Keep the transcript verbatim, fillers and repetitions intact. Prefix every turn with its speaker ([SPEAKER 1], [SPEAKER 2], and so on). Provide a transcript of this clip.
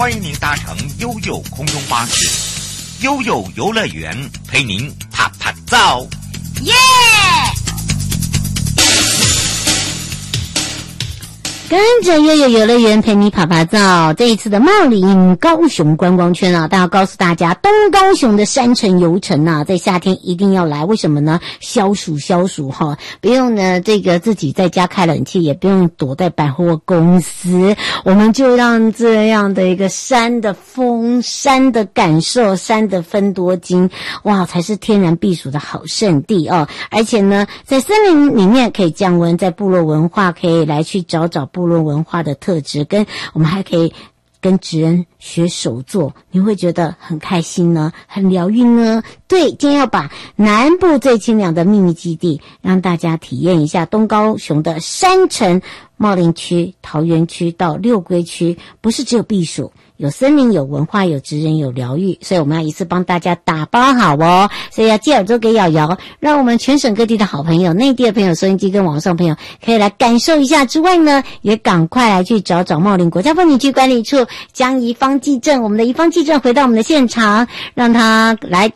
[SPEAKER 1] 欢迎您搭乘悠悠空中巴士，悠悠游乐园陪您啪啪照，
[SPEAKER 2] 耶！跟着悠悠游乐园陪你爬爬照，这一次的茂林高雄观光圈啊，大家告诉大家，东高雄的山城游程啊，在夏天一定要来，为什么呢？消暑消暑哈，不用呢这个自己在家开冷气，也不用躲在百货公司，我们就让这样的一个山的风、山的感受、山的芬多精，哇，才是天然避暑的好圣地哦！而且呢，在森林里面可以降温，在部落文化可以来去找找部落文化的特质，跟我们还可以跟职人学手作，你会觉得很开心呢，很疗愈呢。对，今天要把南部最清凉的秘密基地让大家体验一下，东高雄的山城茂林区、桃园区到六龟区，不是只有避暑，有森林，有文化，有职人，有疗愈，所以我们要一次帮大家打包好哦，所以要借耳朵给瑶瑶，让我们全省各地的好朋友、内地的朋友、收音机跟网上朋友可以来感受一下之外呢，也赶快来去找找茂林国家风景区管理处江宜芳记正，我们的宜芳记正回到我们的现场，让他来